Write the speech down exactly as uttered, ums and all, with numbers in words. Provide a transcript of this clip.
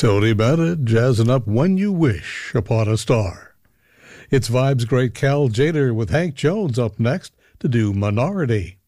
Tony Bennett jazzing up When You Wish Upon a Star. It's Vibes great Cal Jader with Hank Jones up next to do Minority.